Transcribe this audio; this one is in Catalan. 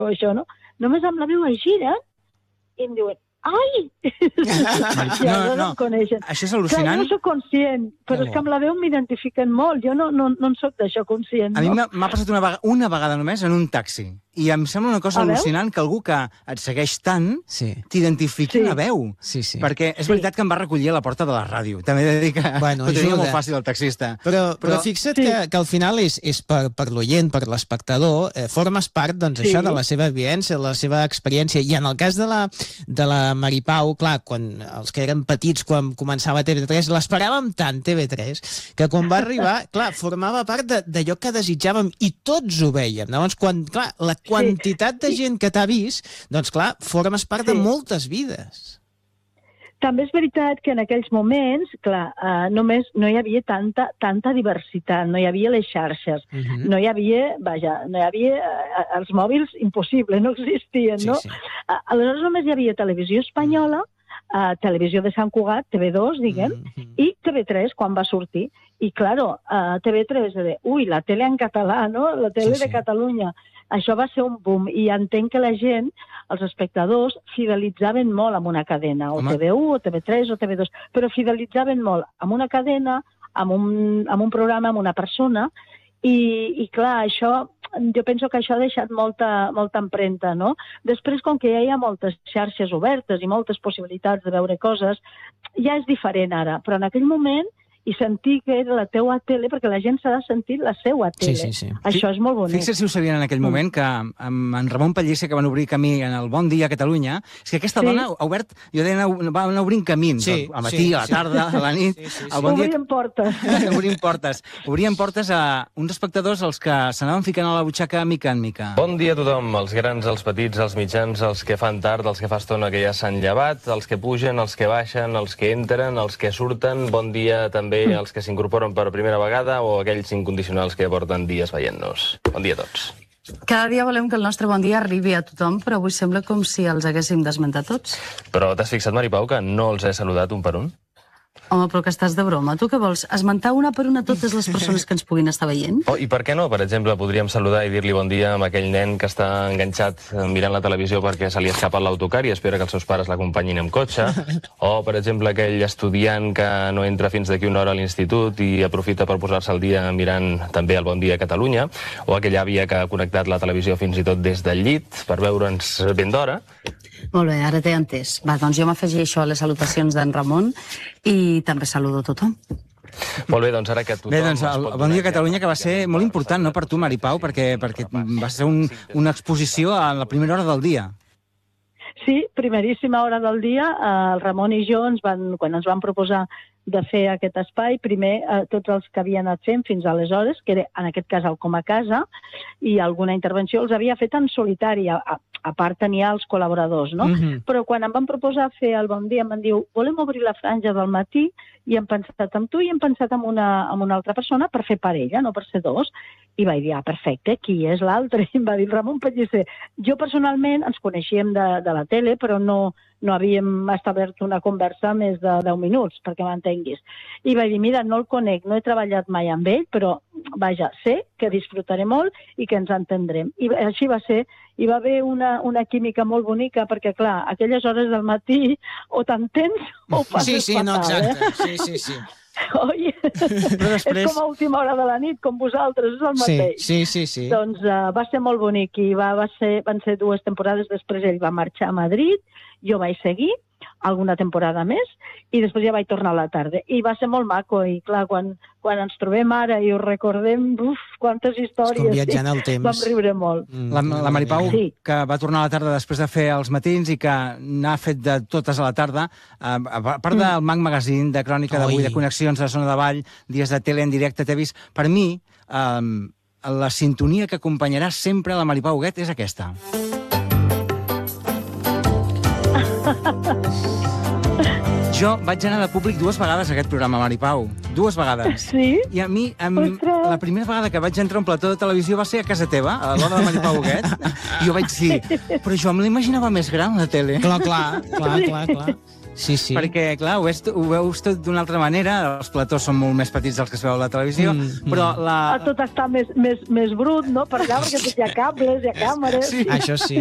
això, no? Només amb la veu es giren i em diuen, ai! No, això és al·lucinant. Clar, jo no soc conscient, però és que amb la veu m'identifiquen molt. Jo no en soc d'això conscient. A mi m'ha passat una vegada només en un taxi. I em sembla una cosa al·lucinant que algú que et segueix tant t'identifiqui la veu. Perquè és veritat que em va recollir a la porta de la ràdio. També he de dir que ho tenia molt fàcil el taxista. Però fixa't que al final és per l'oient, per l'espectador, formes part, doncs, això de la seva vivència, de la seva experiència. I en el cas de la Maripau, clar, quan els que eren petits, quan començava TV3, l'esperàvem tant, TV3, que quan va arribar, clar, formava part d'allò que desitjàvem i tots ho veiem. Llavors, quan, clar, la quantitat de gent que t'ha vist, doncs clar, formes part de moltes vides. També és veritat que en aquells moments, clar, només no hi havia tanta diversitat, no hi havia les xarxes, no hi havia, els mòbils, impossible, no existien, no? Aleshores només hi havia televisió espanyola, Televisió de Sant Cugat, TV2, diguem, i TV3, quan va sortir. I, claro, TV3 de, la tele en català, no? La tele de Catalunya. Això va ser un boom, i entenc que la gent, els espectadors, fidelitzaven molt amb una cadena, o TV1, o TV3, o TV2, però fidelitzaven molt amb una cadena, amb un programa, amb una persona, i clar, això, jo penso que això ha deixat molta empremta, no? Després, com que ja hi ha moltes xarxes obertes i moltes possibilitats de veure coses, ja és diferent ara, però en aquell moment i sentir que era la teua tele, perquè la gent s'ha de sentir la seua tele. Això és molt bonic. Fixa't si ho sabien en aquell moment, que amb en Ramon Pellicer, que van obrir camí en el Bon Dia a Catalunya, és que aquesta dona ha obert, jo deia, va obrint camins, al matí, a la tarda, a la nit... Obrien portes. Obrien portes a uns espectadors als que s'anaven ficant a la butxaca mica en mica. Bon dia a tothom, els grans, els petits, els mitjans, els que fan tard, els que fa estona que ja s'han llevat, els que pugen, els que baixen, els que entren, els que surten. Bon dia també els que s'incorporen per primera vegada o aquells incondicionals que ja porten dies veient-nos. Bon dia a tots. Cada dia volem que el nostre bon dia arribi a tothom, però avui sembla com si els haguéssim d'esmentar tots. Però t'has fixat, Maripau, que no els he saludat un per un? Home, però que estàs de broma. Tu què vols? Esmentar una per una totes les persones que ens puguin estar veient? I per què no? Per exemple, podríem saludar i dir-li bon dia a aquell nen que està enganxat mirant la televisió perquè se li ha escapat l'autocar i espera que els seus pares l'acompanyin amb cotxe. O, per exemple, aquell estudiant que no entra fins d'aquí una hora a l'institut i aprofita per posar-se al dia mirant també el Bon Dia a Catalunya. O aquella àvia que ha connectat la televisió fins i tot des del llit per veure'ns ben d'hora. Molt bé, ara t'he entès. Va, doncs jo m'afegeixo a les salutacions d'en Ramon i també saludo a tothom. Molt bé, doncs ara que tothom... Bé, doncs el Bon Dia a Catalunya, que va ser molt important, no per tu, Maripau, perquè va ser una exposició a la primera hora del dia. Sí, primeríssima hora del dia. El Ramon i jo, quan ens van proposar de fer aquest espai, primer tots els que havien anat fent fins aleshores, que era en aquest cas el Com a Casa, i alguna intervenció els havia fet en solitari, a part tenia els col·laboradors, no? Però quan em van proposar fer el Bon Dia, em van dir, volem obrir la franja del matí, i hem pensat en tu i hem pensat en una altra persona per fer parella, no per ser dos. I vaig dir, perfecte, qui és l'altre? I em va dir Ramon Pellicer. Jo personalment ens coneixíem de la tele, però no havíem establert una conversa més de 10 minuts, perquè m'entenguis. I vaig dir, mira, no el conec, no he treballat mai amb ell, però, vaja, sé que disfrutaré molt i que ens entendrem. I així va ser. Hi va haver una química molt bonica, perquè, clar, aquelles hores del matí o t'entens o passes fatal, Sí. Oi? És com a última hora de la nit, com vosaltres, és el mateix. Sí. Doncs va ser molt bonic i van ser 2 temporades. Després ell va marxar a Madrid, jo vaig seguir alguna temporada més i després ja vaig tornar a la tarda. I va ser molt maco i clar, quan ens trobem ara i ho recordem, quantes històries. Com viatjant al temps. Vam riure molt. La Maripau, que va tornar a la tarda després de fer els matins i que n'ha fet de totes a la tarda, a part del Mag Magazine, de Crònica d'avui, de Connexions a la Zona de Vall, dies de tele en directe, t'he vist. Per mi, la sintonia que acompanyarà sempre la Maripau Huguet és aquesta. Jo vaig anar de públic 2 vegades a aquest programa, Maripau. 2 vegades. Sí? I a mi, la primera vegada que vaig entrar a un plató de televisió va ser a casa teva, a l'hora de Maripau Huguet. I jo vaig dir, però jo me l'imaginava més gran, la tele. Clar. Sí, sí. Perquè, clar, ho veus tot d'una altra manera, els platós són molt més petits dels que es veu a la televisió, però Tot està més brut, no?, per allà, perquè hi ha cables, hi ha càmeres... Això sí.